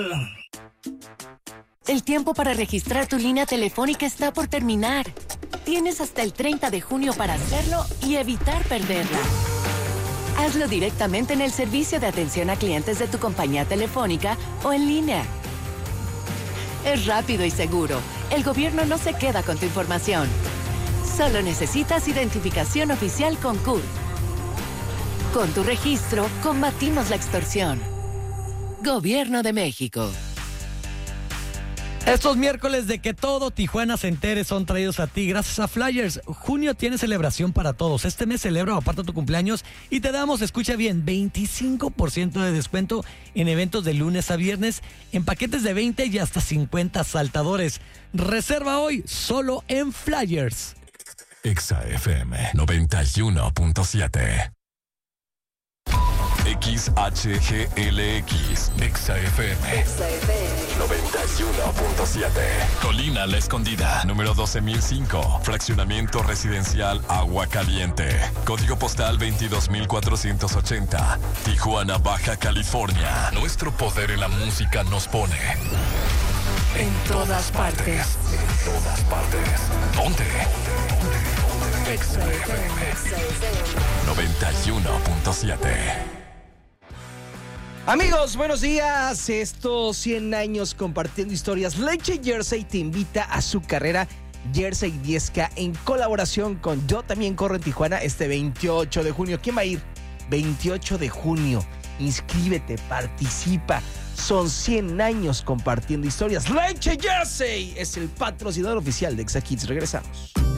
El tiempo para registrar tu línea telefónica está por terminar. Tienes hasta el 30 de junio para hacerlo y evitar perderla. Hazlo directamente en el servicio de atención a clientes de tu compañía telefónica o en línea. Es rápido y seguro. El gobierno no se queda con tu información. Solo necesitas identificación oficial con CURP. Con tu registro, combatimos la extorsión. Gobierno de México. Estos miércoles de que todo Tijuana se entere son traídos a ti gracias a Flyers. Junio tiene celebración para todos. Este mes celebra o aparta tu cumpleaños y te damos, escucha bien, 25% de descuento en eventos de lunes a viernes, en paquetes de 20 y hasta 50 saltadores. Reserva hoy solo en Flyers. Exa FM 91.7. XHGLX Exa FM 91.7. Colina La Escondida, número 12.005. Fraccionamiento residencial Agua Caliente. Código postal 22.480. Tijuana, Baja California. Nuestro poder en la música nos pone en todas partes. En todas partes. ¿Dónde? Exa FM 91.7. Amigos, buenos días. Estos 100 años compartiendo historias. Leche Jersey te invita a su carrera Jersey 10K en colaboración con Yo También Corro en Tijuana este 28 de junio. ¿Quién va a ir? 28 de junio. Inscríbete, participa. Son 100 años compartiendo historias. Leche Jersey es el patrocinador oficial de Exa Kids. Regresamos.